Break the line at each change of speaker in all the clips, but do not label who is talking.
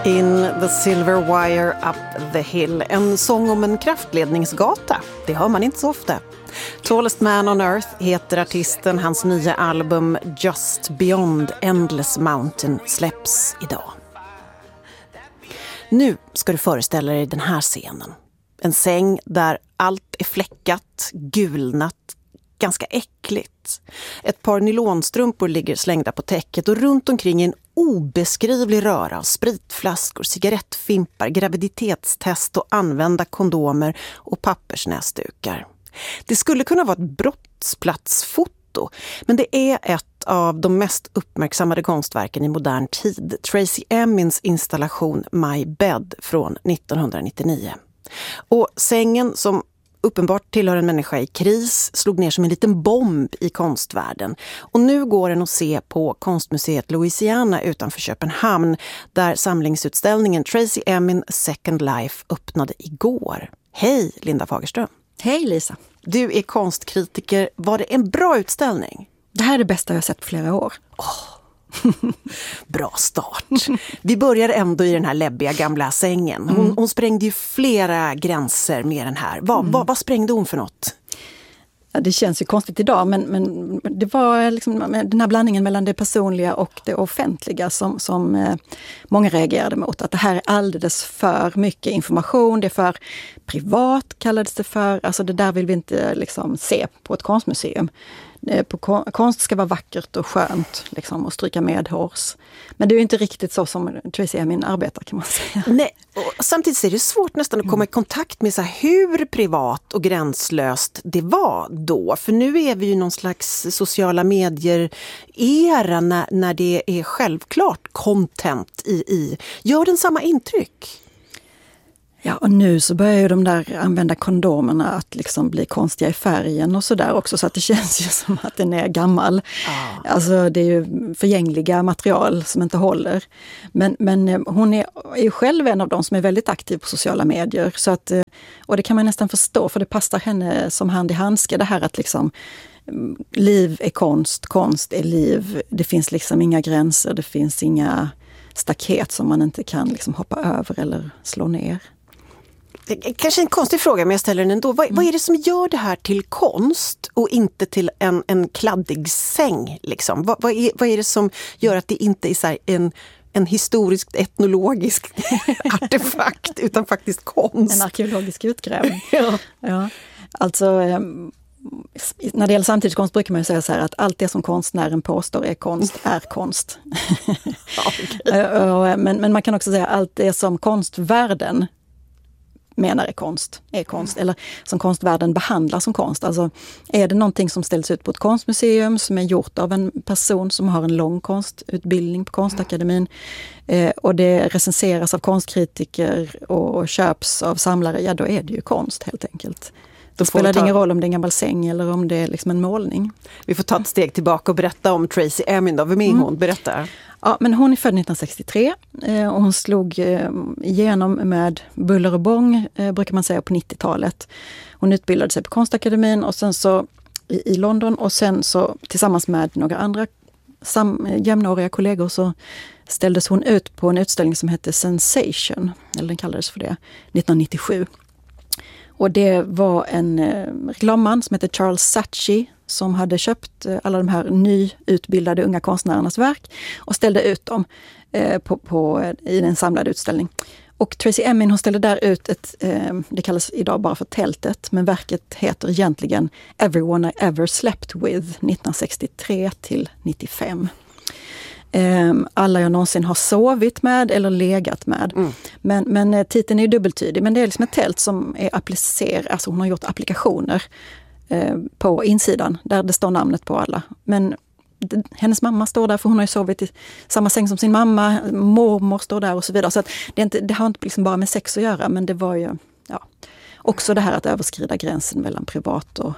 In the silver wire up the hill. En sång om en kraftledningsgata. Det hör man inte så ofta. Tallest Man on Earth heter artisten. Hans nya album Just Beyond Endless Mountain släpps idag. Nu ska du föreställa dig den här scenen. En säng där allt är fläckat, gulnat, ganska äckligt. Ett par nylonstrumpor ligger slängda på täcket och runt omkring en obeskrivlig röra av spritflaskor, cigarettfimpar, graviditetstest och använda kondomer och pappersnäsdukar. Det skulle kunna vara ett brottsplatsfoto, men det är ett av de mest uppmärksammade konstverken i modern tid. Tracey Emins installation My Bed från 1999. Och sängen, som uppenbart tillhör en människa i kris, slog ner som en liten bomb i konstvärlden. Och nu går den att se på konstmuseet Louisiana utanför Köpenhamn, där samlingsutställningen Tracey Emin Second Life öppnade igår. Hej Linda Fagerström.
Hej Lisa.
Du är konstkritiker. Var det en bra utställning?
Det här är det bästa jag har sett på flera år.
Bra start. Vi börjar ändå i den här läbbiga gamla sängen. Hon sprängde ju flera gränser med den här. Vad sprängde hon för något?
Ja, det känns ju konstigt idag, men det var liksom den här blandningen mellan det personliga och det offentliga som många reagerade mot. Att det här är alldeles för mycket information, det är för privat kallades det för. Alltså det där vill vi inte liksom se på ett konstmuseum. Konst ska vara vackert och skönt liksom, och stryka med hårs. Men det är ju inte riktigt så som Tracey Emin arbetar, kan man säga.
Nej, och samtidigt är det svårt nästan att komma i kontakt med så här, hur privat och gränslöst det var då. För nu är vi ju någon slags sociala medier-era när det är självklart content i. Gör den samma intryck?
Ja, och nu så börjar ju de där använda kondomerna att liksom bli konstiga i färgen och sådär också, så att det känns ju som att den är gammal. Alltså det är ju förgängliga material som inte håller. Men hon är ju själv en av dem som är väldigt aktiv på sociala medier, så att, och det kan man nästan förstå, för det passar henne som hand i handske, det här att liksom liv är konst, konst är liv. Det finns liksom inga gränser, det finns inga staket som man inte kan liksom hoppa över eller slå ner.
Kanske en konstig fråga, men jag ställer den ändå. Vad är det som gör det här till konst och inte till en kladdig säng? Liksom? Vad är det som gör att det inte är så här en historisk, etnologisk artefakt utan faktiskt konst?
En arkeologisk utgrävning. Ja. Alltså, när det gäller samtidskonst brukar man ju säga så här att allt det som konstnären påstår är konst är konst. Okay. Men man kan också säga att allt det som konstvärlden menar är konst, eller som konstvärlden behandlar som konst. Alltså är det någonting som ställs ut på ett konstmuseum som är gjort av en person som har en lång konstutbildning på Konstakademin och det recenseras av konstkritiker och köps av samlare, ja då är det ju konst helt enkelt. Då spelar det ingen roll om det är en gammal säng eller om det är liksom en målning. Vi får ta ett steg tillbaka och berätta om Tracey Emin då. Vem är hon? Berätta. Ja, men hon är född 1963 och hon slog igenom med buller och bång, brukar man säga, på 90-talet. Hon utbildade sig på Konstakademin och sen så i London, och sen så tillsammans med några andra jämnåriga kollegor så ställdes hon ut på en utställning som hette Sensation, eller den kallades för det, 1997. Och det var en reklamman som heter Charles Saatchi som hade köpt alla de här nyutbildade unga konstnärernas verk och ställde ut dem i en samlad utställning. Och Tracey Emin, hon ställde där ut det kallas idag bara för tältet, men verket heter egentligen Everyone I Ever Slept With 1963 till 95. Alla jag någonsin har sovit med eller legat med. Men titeln är ju dubbeltydig, men det är liksom ett tält som är applicerat, alltså hon har gjort applikationer på insidan där det står namnet på alla. Men hennes mamma står där, för hon har ju sovit i samma säng som sin mamma, mormor står där och så vidare. Så att det har inte liksom bara med sex att göra, men det var ju också det här att överskrida gränsen mellan privat och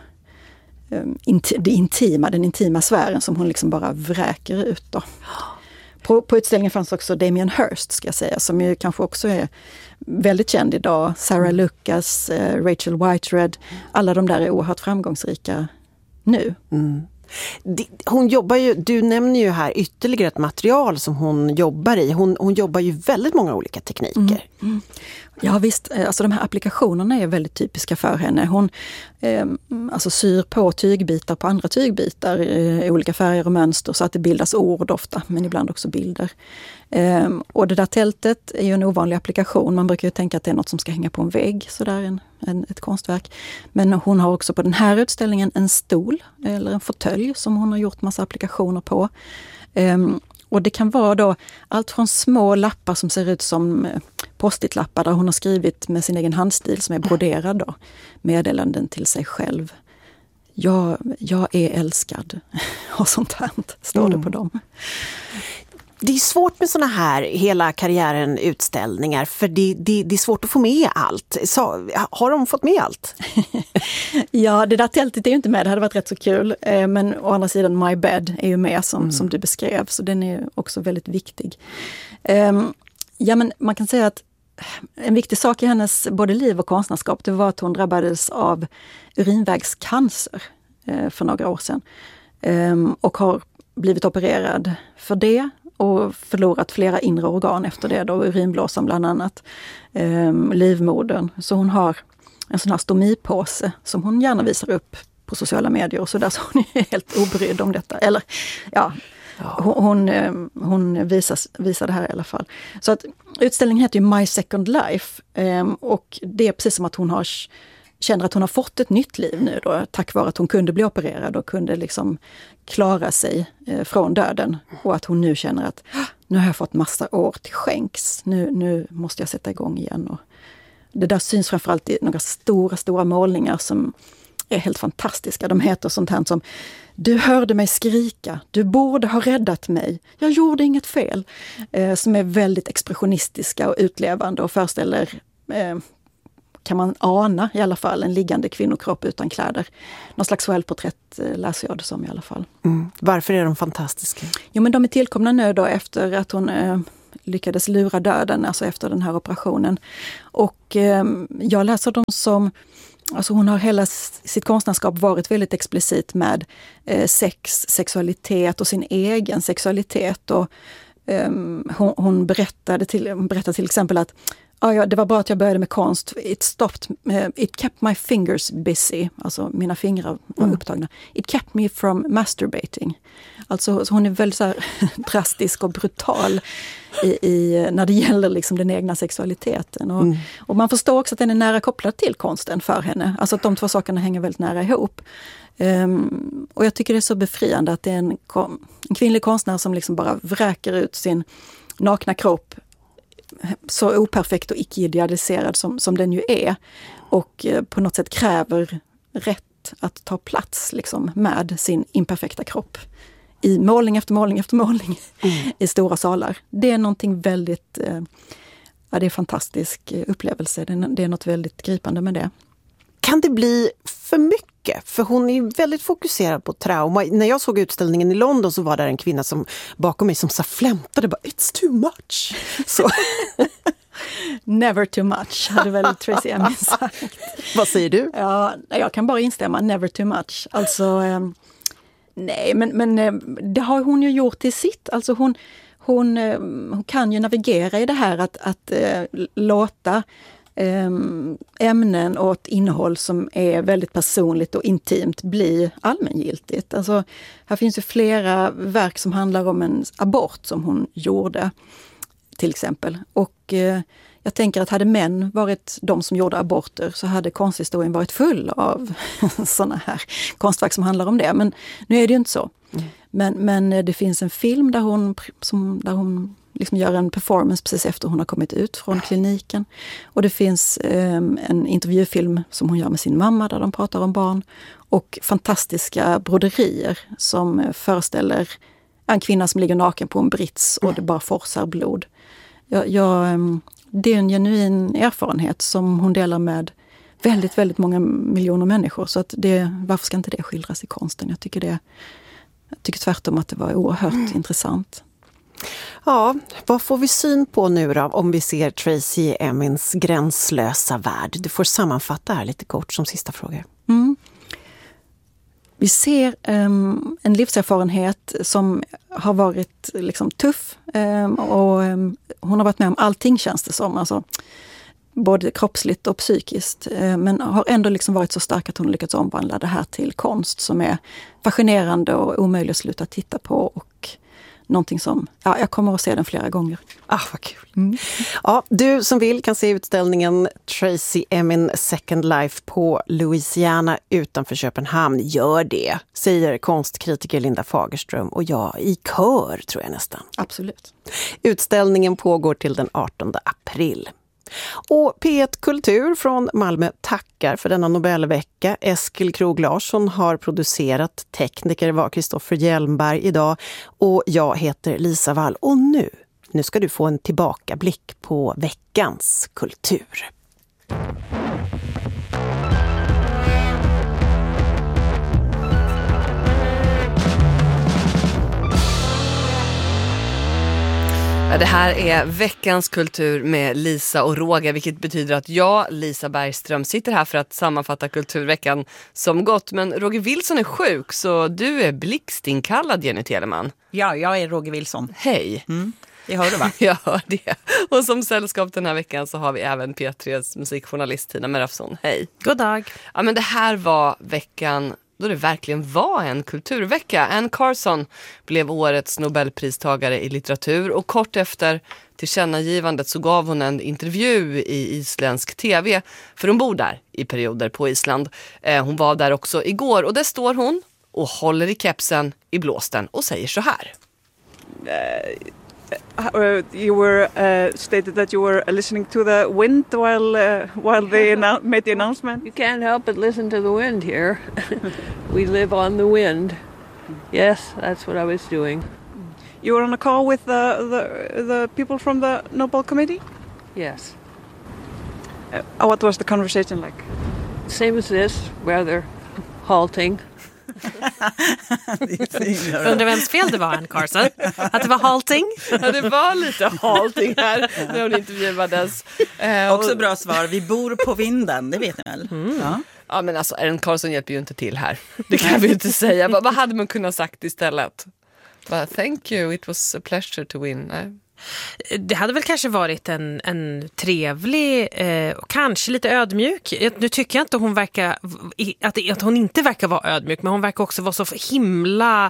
den intima sfären som hon liksom bara vräker ut då. På utställningen fanns också Damien Hirst, ska jag säga, som ju kanske också är väldigt känd idag. Sarah Lucas, Rachel Whitehead, alla de där är oerhört framgångsrika nu.
Hon jobbar ju, du nämner ju här ytterligare ett material som hon jobbar i. Hon jobbar ju väldigt många olika tekniker.
Ja visst, alltså de här applikationerna är väldigt typiska för henne. Hon alltså syr på tygbitar på andra tygbitar i olika färger och mönster så att det bildas ord ofta, men ibland också bilder. Och det där tältet är ju en ovanlig applikation. Man brukar ju tänka att det är något som ska hänga på en vägg, sådär ett konstverk. Men hon har också på den här utställningen en stol eller en fåtölj som hon har gjort massa applikationer på. Och det kan vara då allt från små lappar som ser ut som post-it-lappar där hon har skrivit med sin egen handstil som är broderad då, meddelanden till sig själv. Jag är älskad och sånt här står det på dem.
Det är svårt med såna här hela karriären utställningar för det är svårt att få med allt. Så, har de fått med allt?
Ja, det där tältet är ju inte med, det hade varit rätt så kul. Men å andra sidan My Bed är ju med som du beskrev, så den är också väldigt viktig. Ja, men man kan säga att en viktig sak i hennes både liv och konstnärskap, det var att hon drabbades av urinvägscancer för några år sedan. Och har blivit opererad för det och förlorat flera inre organ efter det, då urinblåsan bland annat, livmodern. Så hon har en sån här stomipåse som hon gärna visar upp på sociala medier och så där, så hon är helt obrydd om detta. Eller ja, hon visar det här i alla fall. Så att utställningen heter ju My Second Life och det är precis som att hon känner att hon har fått ett nytt liv nu då, tack vare att hon kunde bli opererad och kunde liksom klara sig från döden. Och att hon nu känner att nu har jag fått massa år till skänks. Nu måste jag sätta igång igen. Och det där syns framförallt i några stora målningar som är helt fantastiska. De heter sånt här som: du hörde mig skrika, du borde ha räddat mig, jag gjorde inget fel. Som är väldigt expressionistiska och utlevande och föreställer, kan man ana i alla fall, en liggande kvinnokropp utan kläder. Någon slags självporträtt läser jag det som i alla fall.
Varför är de fantastiska?
Jo, men de är tillkomna nu då efter att hon lyckades lura döden, alltså efter den här operationen. Och jag läser dem som, alltså hon har hela sitt konstnärskap varit väldigt explicit med sexualitet och sin egen sexualitet. Och hon berättade till exempel att det var bra att jag började med konst. It kept my fingers busy. Alltså mina fingrar var upptagna. It kept me from masturbating. Alltså så hon är väldigt så här drastisk och brutal när det gäller liksom den egna sexualiteten. Och man förstår också att den är nära kopplad till konsten för henne. Alltså att de två sakerna hänger väldigt nära ihop. Och jag tycker det är så befriande att det är en kvinnlig konstnär som liksom bara vräker ut sin nakna kropp så operfekt och icke-idealiserad som den ju är, och på något sätt kräver rätt att ta plats liksom, med sin imperfekta kropp i målning efter målning efter målning i stora salar. Det är någonting väldigt, det är en fantastisk upplevelse. Det är något väldigt gripande med det.
Kan det bli för mycket? För hon är väldigt fokuserad på trauma. När jag såg utställningen i London så var där en kvinna som bakom mig som så flämtade bara, it's too much. Så.
Never too much, hade väl Tracey Emin sagt.
Vad säger du?
Ja, jag kan bara instämma, never too much. Alltså, nej, men det har hon ju gjort till sitt. Alltså hon kan ju navigera i det här att låta ämnen och ett innehåll som är väldigt personligt och intimt bli allmängiltigt. Alltså, här finns ju flera verk som handlar om en abort som hon gjorde, till exempel. Och jag tänker att hade män varit de som gjorde aborter så hade konsthistorien varit full av sådana här konstverk som handlar om det. Men nu är det ju inte så. Men det finns en film där hon liksom gör en performance precis efter hon har kommit ut från kliniken. Och det finns en intervjufilm som hon gör med sin mamma där de pratar om barn. Och fantastiska broderier som föreställer en kvinna som ligger naken på en brits och det bara forsar blod. Det är en genuin erfarenhet som hon delar med väldigt, väldigt många miljoner människor. Så att varför ska inte det skildras i konsten? Jag tycker tvärtom att det var oerhört intressant.
Ja, vad får vi syn på nu då om vi ser Tracey Emins gränslösa värld? Du får sammanfatta här lite kort som sista fråga.
Vi ser en livserfarenhet som har varit liksom tuff och hon har varit med om allting, känns det som. Alltså, både kroppsligt och psykiskt. Men har ändå liksom varit så stark att hon lyckats omvandla det här till konst som är fascinerande och omöjligt att sluta titta på. Och någonting som, jag kommer att se den flera gånger.
Vad kul. Ja, du som vill kan se utställningen Tracey Emin Second Life på Louisiana utanför Köpenhamn. Gör det, säger konstkritiker Linda Fagerström och jag i kör, tror jag nästan.
Absolut.
Utställningen pågår till den 18 april. Och P1 Kultur från Malmö tackar för denna Nobelvecka. Eskil Krog Larsson har producerat, tekniker var Kristoffer Hjelmberg idag och jag heter Lisa Wall. Och nu ska du få en tillbakablick på veckans kultur.
Det här är veckans kultur med Lisa och Roger, vilket betyder att jag, Lisa Bergström, sitter här för att sammanfatta kulturveckan som gått. Men Roger Wilson är sjuk, så du är blixtinkallad, Jenny Telemann.
Ja, jag är Roger Wilson.
Hej.
Det hör du, va?
Jag hör det. Och som sällskap den här veckan så har vi även P3s musikjournalist Tina Merafsson. Hej.
God dag.
Ja, men det här var veckan då det verkligen var en kulturvecka. Anne Carson blev årets Nobelpristagare i litteratur och kort efter tillkännagivandet så gav hon en intervju i isländsk tv, för hon bor där i perioder på Island. Hon var där också igår och där står hon och håller i kepsen i blåsten och säger så här.
You were stated that you were listening to the wind while they made the announcement.
You can't help but listen to the wind here. We live on the wind. Yes, that's what I was doing.
You were on a call with the people from the Nobel Committee?
Yes.
What was the conversation like?
Same as this, rather halting.
Undrar vems fel det var, Anne Carson? Att det var halting?
Ja, det var lite halting här när hon intervjuades.
Också bra svar. Vi bor på vinden, det vet ni väl?
Ja, men alltså, Anne Carson hjälper ju inte till här. Det kan vi inte säga. Vad hade man kunnat sagt istället? Thank you, it was a pleasure to win. Nej.
Det hade väl kanske varit en trevlig och kanske lite ödmjuk. Nu tycker jag inte hon verkar att hon inte verkar vara ödmjuk, men hon verkar också vara så himla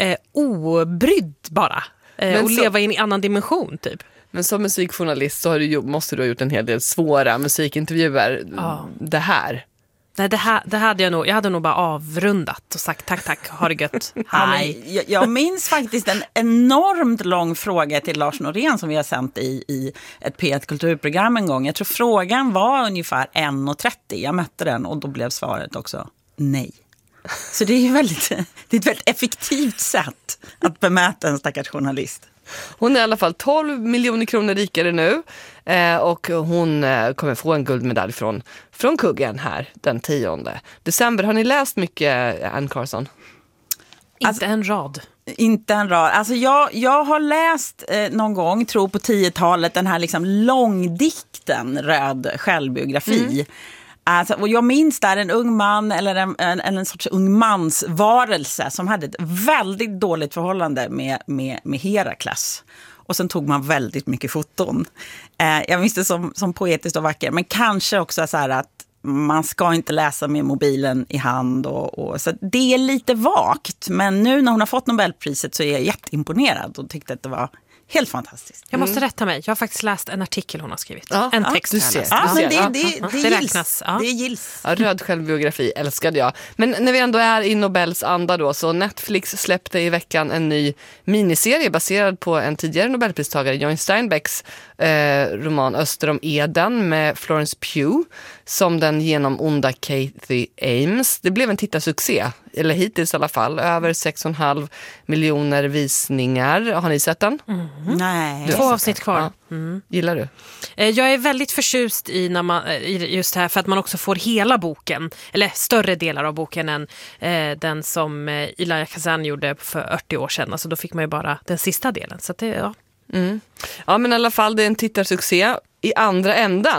obrydd bara. Och leva i en annan dimension typ.
Men som musikjournalist så måste du ha gjort en hel del svåra musikintervjuer. Det här.
Nej, det hade jag hade nog bara avrundat och sagt tack, ha det gött, hej.
Jag minns faktiskt en enormt lång fråga till Lars Norén som vi har sänt i ett P1 kulturprogram en gång. Jag tror frågan var ungefär 1:30. Jag mötte den och då blev svaret också nej. Så det är ett väldigt effektivt sätt att bemöta en stackars journalist.
Hon är i alla fall 12 miljoner kronor rikare nu och hon kommer få en guldmedalj från kuggen här den 10 december. Har ni läst mycket Anne Carson?
Inte en rad.
Inte en rad. Alltså jag har läst någon gång, tror på 10-talet, den här liksom långdikten Röd självbiografi. Alltså, och jag minns där en ung man eller en sorts ung mansvarelse som hade ett väldigt dåligt förhållande med Herakles. Och sen tog man väldigt mycket foton. Jag minns det som poetiskt och vacker, men kanske också så här att man ska inte läsa med mobilen i hand. Så det är lite vagt, men nu när hon har fått Nobelpriset så är jag jätteimponerad och tyckte att det var helt fantastiskt.
Jag måste rätta mig. Jag har faktiskt läst en artikel hon har skrivit. En text.
Du ser.
Men det
räknas.
Det gills.
Ja, röd självbiografi älskade jag. Men när vi ändå är i Nobels anda då, så Netflix släppte i veckan en ny miniserie baserad på en tidigare Nobelpristagare, John Steinbecks roman Öster om Eden med Florence Pugh som den genomonda Kathy Ames. Det blev en tittarsuccé, eller hittills i alla fall. Över 6,5 miljoner visningar. Har ni sett den?
Nej.
2 avsnitt kvar.
Ja. Gillar du?
Jag är väldigt förtjust i just här för att man också får hela boken, eller större delar av boken än den som Elia Kazan gjorde för 80 år sedan. Alltså då fick man ju bara den sista delen. Så att det,
Ja, men i alla fall det är en tittarsuccé. I andra änden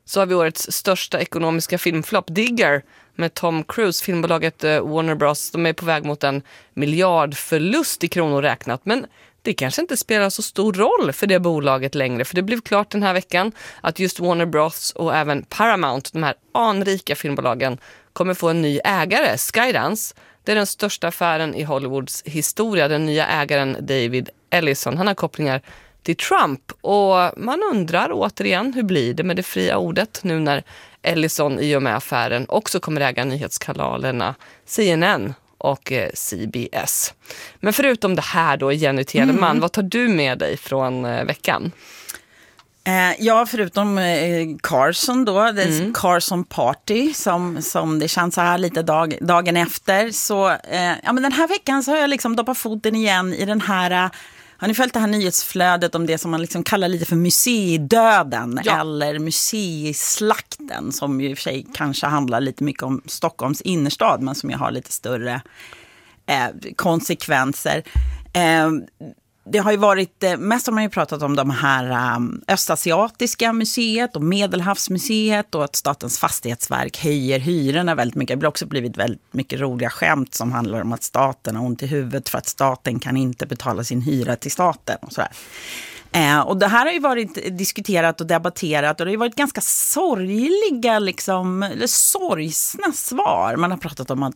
så har vi årets största ekonomiska filmflopp, Digger, med Tom Cruise. Filmbolaget Warner Bros. De är på väg mot en miljardförlust i kronor räknat. Men det kanske inte spelar så stor roll för det bolaget längre. För det blev klart den här veckan att just Warner Bros. Och även Paramount, de här anrika filmbolagen, kommer få en ny ägare, Skydance. Det är den största affären i Hollywoods historia. Den nya ägaren David Ellison, han har kopplingar till Trump. Och man undrar återigen, hur blir det med det fria ordet nu när Ellison i och med affären också kommer äga nyhetskanalerna CNN och CBS. Men förutom det här då, Jenny Telemann, vad tar du med dig från veckan?
Ja, förutom Carson då, det Carson Party som det känns så här lite dagen efter. Så ja, men den här veckan så har jag liksom doppat foten igen i den här. Har ni följt det här nyhetsflödet om det som man liksom kallar lite för museidöden eller museislakten, som ju i och för sig kanske handlar lite mycket om Stockholms innerstad, men som ju har lite större konsekvenser. Det har ju varit, mest har man ju pratat om de här östasiatiska museet och Medelhavsmuseet, och att Statens fastighetsverk höjer hyrorna väldigt mycket. Det har också blivit väldigt mycket roliga skämt som handlar om att staten har ont i huvudet för att staten kan inte betala sin hyra till staten och sådär. Och det här har ju varit diskuterat och debatterat, och det har ju varit ganska sorgliga liksom, eller sorgsna svar. Man har pratat om att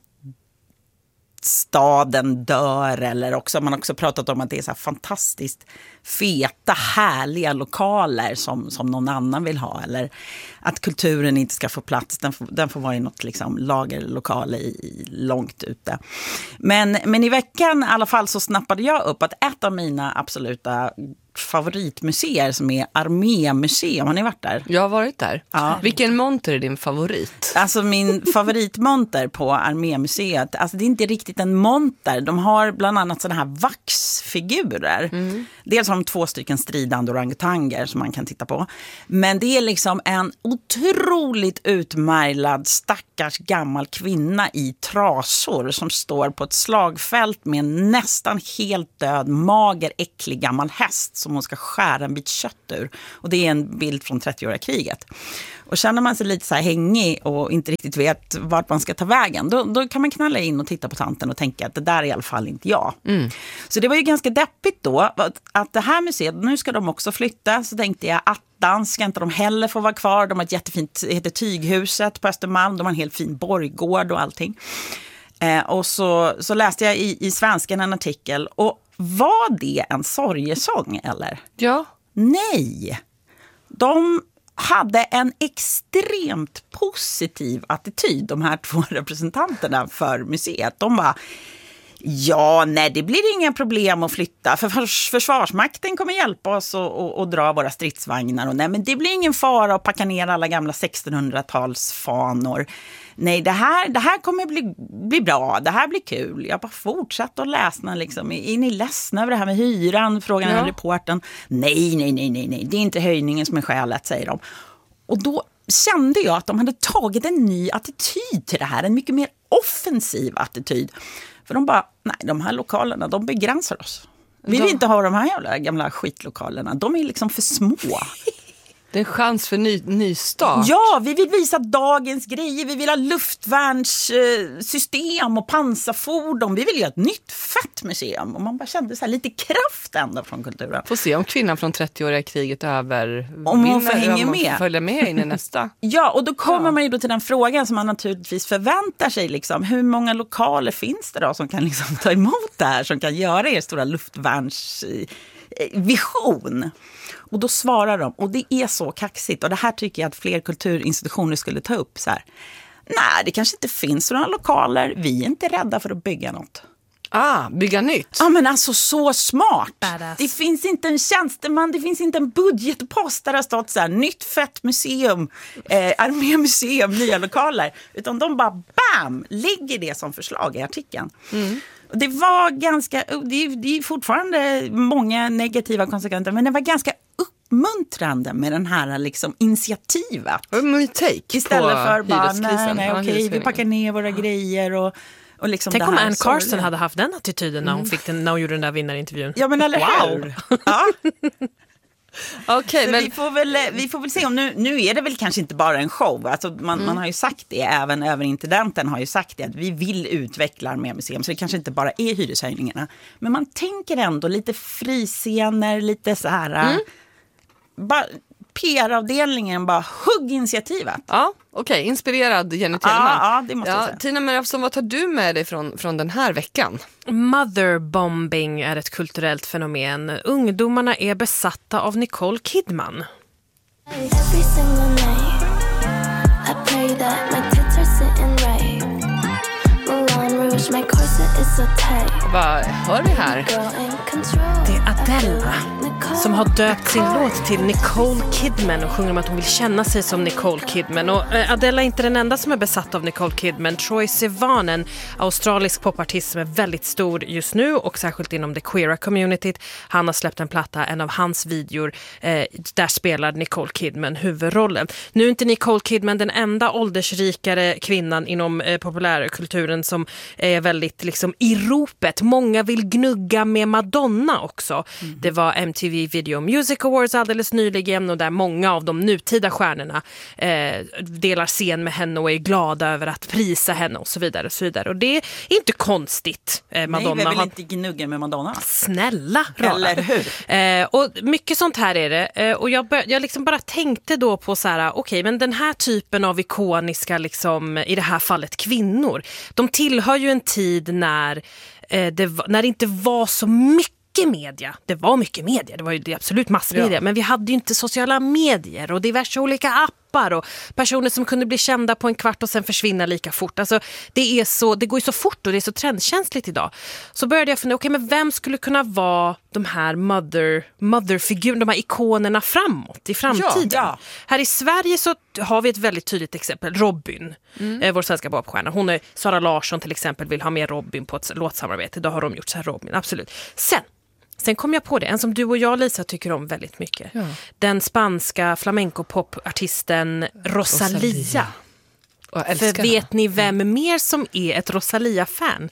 staden dör, eller också man har också pratat om att det är så här fantastiskt feta, härliga lokaler som någon annan vill ha, eller att kulturen inte ska få plats, den får vara i något liksom lagerlokal långt ute. Men i veckan i alla fall så snappade jag upp att ett av mina absoluta favoritmuseer, som är Armémuseum. Har ni varit där?
Jag har varit där.
Ja.
Vilken monter är din favorit?
Alltså min favoritmonter på Armémuseet, alltså det är inte riktigt en monter. De har bland annat sådana här vaxfigurer. Dels har de 2 stycken stridande orangutanger som man kan titta på. Men det är liksom en otroligt utmärglad stackars gammal kvinna i trasor som står på ett slagfält med en nästan helt död, mager, äcklig gammal häst som hon ska skära en bit kött ur. Och det är en bild från 30-åriga kriget. Och känner man sig lite så här hängig och inte riktigt vet vart man ska ta vägen, då kan man knalla in och titta på tanten och tänka att det där är i alla fall inte jag. Så det var ju ganska deppigt då att det här museet, nu ska de också flytta, så tänkte jag att ska inte de heller få vara kvar. De har ett jättefint, det heter Tyghuset på Östermalm, de har en helt fin borggård och allting. Och så läste jag i Svenskan en artikel, och var det en sorgesång eller?
Ja.
Nej, de hade en extremt positiv attityd, de här 2 representanterna för museet. De bara, ja, nej, det blir inga problem att flytta, för Försvarsmakten kommer hjälpa oss och dra våra stridsvagnar, och nej, men det blir ingen fara att packa ner alla gamla 1600-talsfanor. Nej, det här kommer bli bra, det här blir kul. Jag bara fortsatte att läsa liksom. Är ni ledsna över det här med hyran? Frågan den reporten. Nej, det är inte höjningen som är skälet, säger de. Och då kände jag att de hade tagit en ny attityd till det här, en mycket mer offensiv attityd. För de bara, nej, de här lokalerna, de begränsar oss. Vi vill inte ha de här jävla gamla skitlokalerna. De är liksom för små.
Det är en chans för nystart.
Ja, vi vill visa dagens grejer. Vi vill ha luftvärnssystem och pansarfordon. Vi vill ju ha ett nytt fett museum. Och man bara kände så här lite kraft ändå från kulturen.
Får se om kvinnan från 30-åriga kriget över
om hon får hänga med.
Följa med in i nästa.
Ja, och då kommer man ju då till den frågan som man naturligtvis förväntar sig. Liksom, hur många lokaler finns det då som kan liksom ta emot det här? Som kan göra er stora luftvärnsvision? Och då svarar de, och det är så kaxigt, och det här tycker jag att fler kulturinstitutioner skulle ta upp så här. Nej, det kanske inte finns några lokaler, vi är inte rädda för att bygga något.
Bygga nytt.
Ja, men alltså så smart.
Badass.
Det finns inte en tjänsteman, det finns inte en budgetpost där det har stått så här, nytt fett museum, Armémuseum, nya lokaler. Utan de bara, bam, ligger det som förslag i artikeln. Det var ganska, det är fortfarande många negativa konsekvenser, men det var ganska uppmuntrande med den här liksom initiativet. Istället för bara, nej, okej, vi packar ner våra grejer och liksom.
Tänk om Anne Carson hade haft den attityden när hon gjorde den där vinnarintervjun.
Ja, men eller hur? Ja.
Okej, men
vi får väl se om nu är det väl kanske inte bara en show. Alltså man har ju sagt det, även överintendenten har ju sagt det, att vi vill utveckla Armémuseum, så det kanske inte bara är hyreshöjningarna. Men man tänker ändå lite friscener, lite så här bara PR-avdelningen bara hugg initiativet.
Ja, okej. Inspirerad Jenny Telemann.
Ja, det måste jag säga.
Tina Merafsson, vad tar du med dig från den här veckan?
Motherbombing är ett kulturellt fenomen. Ungdomarna är besatta av Nicole Kidman.
Every single night I pray that my tits are sitting right. Moulin Rouge, my corset is so tight.
Vad hör vi här?
Girl in control.
Det är Adele som har döpt sin låt till Nicole Kidman och sjunger om att hon vill känna sig som Nicole Kidman. Och Adele är inte den enda som är besatt av Nicole Kidman. Troye Sivan, en australisk popartist som är väldigt stor just nu och särskilt inom det queera communityt. Han har släppt en platta, en av hans videor, där spelar Nicole Kidman huvudrollen. Nu är inte Nicole Kidman den enda åldersrikare kvinnan inom populärkulturen som är väldigt liksom i ropet. Många vill gnugga med Madonna också. Det var MTV Video Music Awards alldeles nyligen och där många av de nutida stjärnorna delar scen med henne och är glada över att prisa henne och så vidare och så vidare. Och det är inte konstigt. Madonna
Nej, vi vill inte gnugga med Madonna.
Snälla rara.
Eller hur?
Och mycket sånt här är det. Och jag liksom bara tänkte då på så här, okej, men den här typen av ikoniska, liksom, i det här fallet kvinnor, de tillhör ju en tid när det inte var så mycket media. Det var mycket media, det var ju det absolut massmedia, men vi hade ju inte sociala medier och diverse olika appar och personer som kunde bli kända på en kvart och sen försvinna lika fort. Alltså det går ju så fort och det är så trendkänsligt idag. Så började jag fundera, okej, men vem skulle kunna vara de här motherfigurer, de här ikonerna framåt i framtiden?
Ja.
Här i Sverige så har vi ett väldigt tydligt exempel, Robin, vår svenska popstjärna. Sara Larsson till exempel vill ha med Robin på ett låtsamarbete. Då har de gjort så här Robin, absolut. Sen kom jag på det, en som du och jag, Lisa, tycker om väldigt mycket. Ja. Den spanska flamenco-pop-artisten Rosalía. För vet ni vem mer som är ett Rosalía-fan?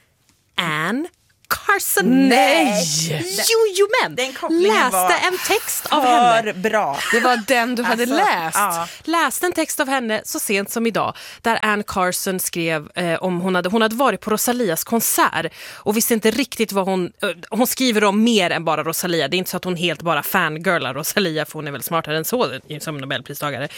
Anne Carson.
Nej!
Jo, men läste en text av henne.
Bra.
Det var den du hade läst.
Ja.
Läste en text av henne så sent som idag där Anne Carson skrev om hon hade varit på Rosalias konsert och visste inte riktigt vad hon skriver om mer än bara Rosalía. Det är inte så att hon helt bara fangirlar Rosalía, för hon är väl smartare än så som Nobelpristagare.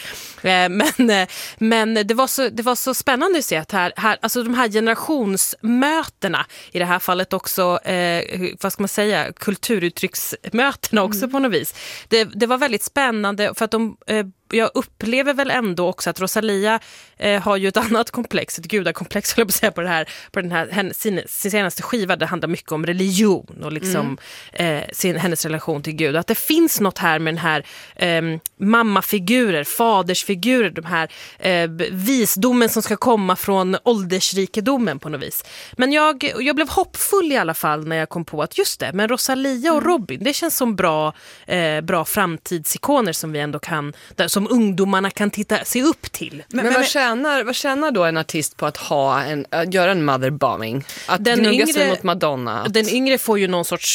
Men det var så spännande att se att här alltså de här generationsmötena, i det här fallet också vad ska man säga, kulturuttrycksmötena också på något vis. Det var väldigt spännande för att jag upplever väl ändå också att Rosalía har ju ett annat komplex, ett gudakomplex, skulle jag säga, på den här sin senaste skiva. Det handlar mycket om religion och liksom hennes relation till Gud. Att det finns något här med den här mammafigurer, fadersfigurer, de här visdomen som ska komma från åldersrikedomen på något vis. Men jag blev hoppfull i alla fall när jag kom på att just det, men Rosalía och Robin, det känns som bra framtidsikoner som vi ändå kan, som ungdomarna kan se upp till.
Men vad tjänar då en artist på att göra en motherbombing? Att gnugga sig mot Madonna?
Den yngre får ju någon sorts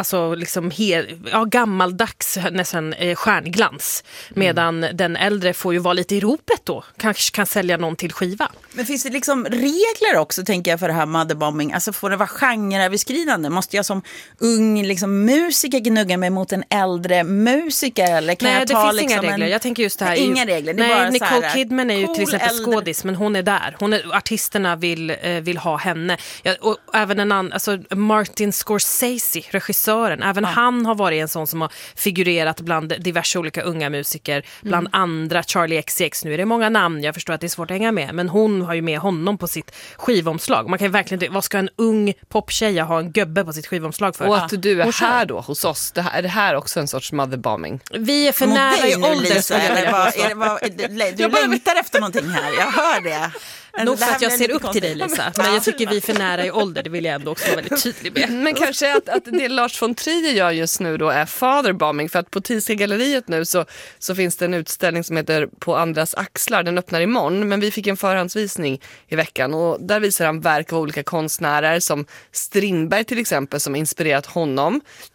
gammaldags nästan stjärnglans. Medan den äldre får ju vara lite i ropet då. Kanske kan sälja någon till skiva.
Men finns det liksom regler också, tänker jag, för det här motherbombing? Alltså får det vara genreöverskridande? Måste jag som ung liksom musiker gnugga mig mot en äldre musiker? Eller kan jag ta
det finns inga regler. Jag tänker just det här.
Inga regler. Det är bara
Nicole
här,
Kidman är ju till exempel
äldre
skådis, men hon är där. Artisterna vill ha henne. Och även Martin Scorsese, regissören, även han har varit en sån som har figurerat bland diverse olika unga musiker, bland andra Charlie XCX. Nu är det många namn, jag förstår att det är svårt att hänga med, men hon har ju med honom på sitt skivomslag. Man kan ju verkligen, vad ska en ung poptjeja ha en gubbe på sitt skivomslag för?
Och att du är här då hos oss, är det här också en sorts motherbombing?
Vi är för nära i ålder.
Du längtar efter någonting här, jag hör det.
Nog för att jag ser upp till dig, Lisa. Men jag tycker vi är för nära i ålder. Det vill jag ändå också vara väldigt tydlig med.
Men kanske att det Lars von Trier gör just nu då är fatherbombing. För att på Thiska galleriet nu så finns det en utställning som heter På andras axlar. Den öppnar imorgon, men vi fick en förhandsvisning i veckan. Och där visar han verk av olika konstnärer, som Strindberg till exempel, som inspirerat honom.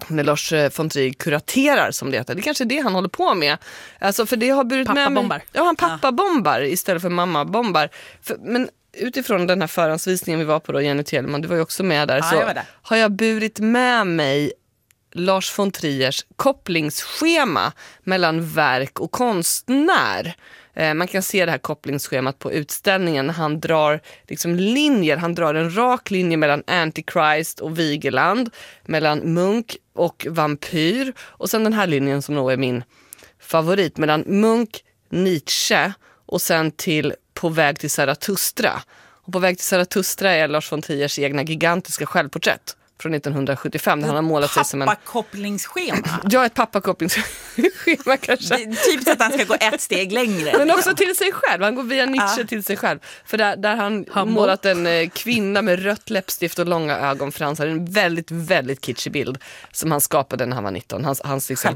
när Lars von Trier kuraterar, som det heter. Det är kanske är det han håller på med. Alltså, för det har burit med mig... Ja, han pappabombar istället för mammabombar. Men utifrån den här förhandsvisningen vi var på då, Jenny Telemann, du var ju också med där, så har jag burit med mig Lars von Triers kopplingsschema mellan verk och konstnär. Man kan se det här kopplingsschemat på utställningen. Han drar liksom linjer, han drar en rak linje mellan Antichrist och Vigeland, mellan Munk och vampyr, och sen den här linjen som nog är min favorit, mellan Munk, Nietzsche och sen till På väg till Zarathustra. Och På väg till Zarathustra är Lars von Triers egna gigantiska självporträtt från 1975 där han har målat sig som en...
Pappakopplingsschema?
Ja, ett pappakopplingsschema kanske.
Typ så att han ska gå ett steg längre.
Men också till sig själv. Han går via Nietzsche till sig själv. För där han målat en kvinna med rött läppstift och långa ögonfransar. En väldigt, väldigt kitschig bild som han skapade när han var 19. Hans liksom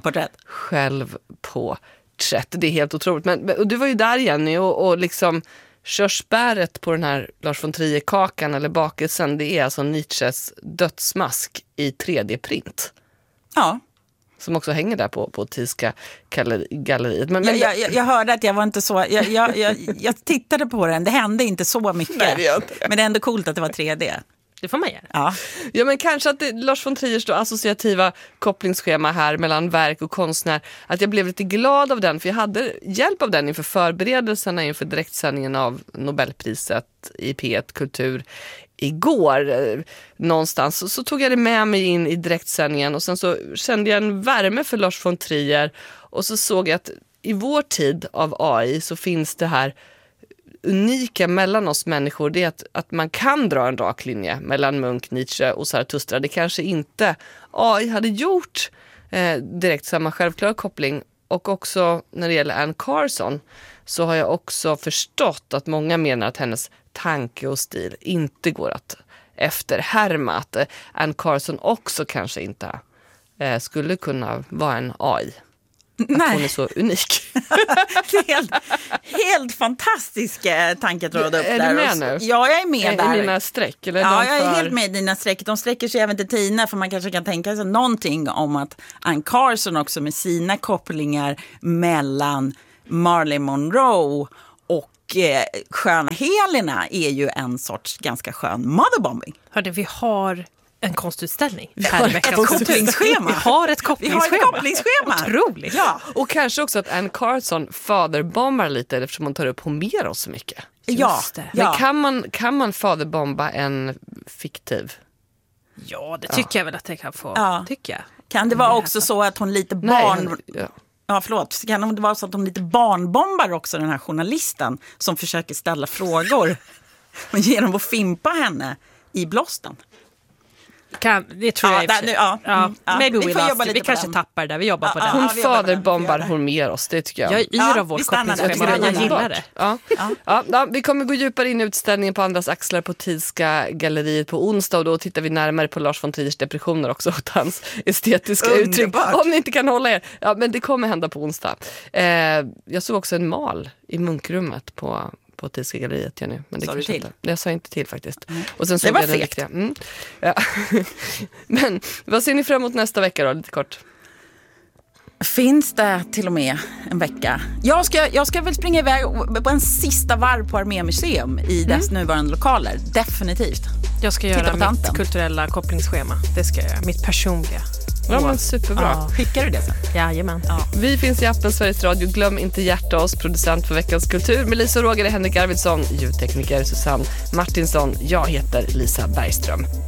självporträtt. Det är helt otroligt. Och du var ju där, Jenny, och liksom... körsbäret på den här Lars von Trier-kakan eller bakelsen, det är alltså Nietzsches dödsmask i 3D-print.
Ja.
Som också hänger där på Thiska galleriet.
Jag hörde att jag var inte så... Jag tittade på den, det hände inte så mycket. Nej, men det är ändå coolt att det var 3D.
Det får man göra.
Ja, men kanske att Lars von Triers då associativa kopplingsschema här mellan verk och konstnär, att jag blev lite glad av den, för jag hade hjälp av den inför förberedelserna inför direktsändningen av Nobelpriset i P1 Kultur igår någonstans. Så tog jag det med mig in i direktsändningen, och sen så kände jag en värme för Lars von Trier, och så såg jag att i vår tid av AI så finns det här unika mellan oss människor, det är att man kan dra en rak linje mellan Munk, Nietzsche och Zarathustra. Det kanske inte AI hade gjort direkt samma självklara koppling. Och också när det gäller Anne Carson så har jag också förstått att många menar att hennes tanke och stil inte går att efterhärma. Att Anne Carson också kanske inte skulle kunna vara en AI. Att hon är så unik.
Det är helt fantastisk tanketråd upp där.
Är du med nu?
Ja, jag är med där.
I dina streck? Eller
ja, jag är helt med i dina streck. De sträcker sig även till Tina, för man kanske kan tänka sig någonting om att Anne Carson också med sina kopplingar mellan Marilyn Monroe och sköna Helena är ju en sorts ganska skön motherbombing.
Hörde, vi har en konstutställning.
Vi har ett kopplingsschema.
Vi har ett kopplingsschema.
Otroligt.
Ja. Och kanske också att Anne Carson fatherbombar lite eftersom hon tar upp Homeros så mycket.
Just det.
Men kan man fatherbomba en fiktiv?
Ja, det tycker jag väl att det kan få. Tycker.
Kan det vara också så att hon lite barn... Ja, förlåt. Kan det vara så att hon lite barnbombar också, den här journalisten som försöker ställa frågor och genom att fimpa henne i blåsten?
Det tror jag maybe vi kanske tappar där, vi jobbar på den.
Hon faderbombar Homeros, det tycker jag.
Jag är yr av vårt kopplingsschema, jag gillar det.
Ja, vi kommer gå djupare in i utställningen På andras axlar på Thiska galleriet på onsdag, och då tittar vi närmare på Lars von Triers depressioner också och hans estetiska uttryck. Om ni inte kan hålla er. Ja, men det kommer hända på onsdag. Jag såg också en mal i munkrummet på Thiska galleriet, Jenny. Men det kanske inte. Jag sa inte till faktiskt. Och sen
det var fegt.
Ja. Men vad ser ni fram emot nästa vecka då, lite kort?
Finns det till och med en vecka? Jag ska väl springa iväg på en sista varv på Armémuseum i dess nuvarande lokaler. Definitivt.
Jag ska göra mitt kulturella kopplingsschema. Det ska jag göra. Mitt personliga.
Ja, men superbra.
Skickar du det sen?
Jajamän.
Vi finns i appen Sveriges Radio. Glöm inte hjärta oss, producent för Veckans Kultur. Melissa Roger, Henrik Arvidsson, ljudtekniker Susanne Martinsson. Jag heter Lisa Bergström.